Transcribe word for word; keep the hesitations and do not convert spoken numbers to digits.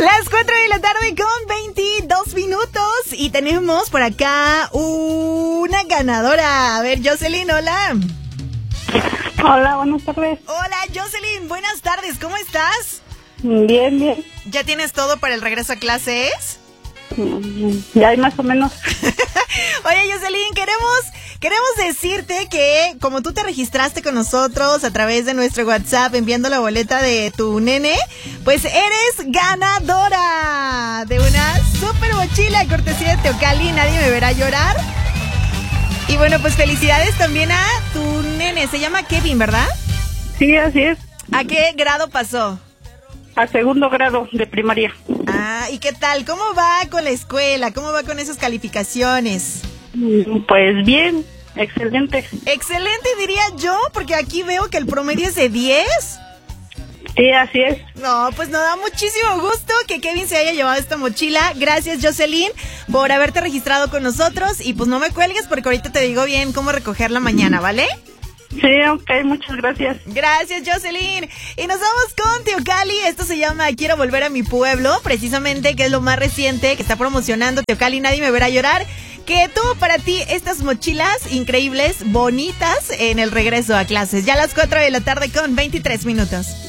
Las cuatro de la tarde con veintidós minutos y tenemos por acá una ganadora. A ver, Jocelyn, hola. Hola, buenas tardes. Hola, Jocelyn, buenas tardes, ¿cómo estás? Bien, bien. ¿Ya tienes todo para el regreso a clases? Ya hay más o menos. Oye, Jocelyn, queremos, queremos decirte que como tú te registraste con nosotros a través de nuestro WhatsApp enviando la boleta de tu nene, pues eres ganadora de una super mochila cortesía de Teocalli, Nadie Me Verá Llorar. Y bueno, pues felicidades también a tu nene, se llama Kevin, ¿verdad? Sí, así es. ¿A qué grado pasó? A segundo grado de primaria. Ah, ¿y qué tal? ¿Cómo va con la escuela? ¿Cómo va con esas calificaciones? Pues bien, excelente. Excelente, diría yo, porque aquí veo que el promedio es de diez. Sí, así es. No, pues nos da muchísimo gusto que Kevin se haya llevado esta mochila. Gracias, Jocelyn, por haberte registrado con nosotros. Y pues no me cuelgues porque ahorita te digo bien cómo recogerla mañana, ¿vale? Sí, ok, muchas gracias. Gracias, Jocelyn. Y nos vamos con Teocalli. Esto se llama Quiero Volver a Mi Pueblo, precisamente, que es lo más reciente que está promocionando Teocalli, Nadie Me Verá Llorar. Que tuvo para ti estas mochilas increíbles, bonitas, en el regreso a clases. Ya a las cuatro de la tarde con veintitrés minutos.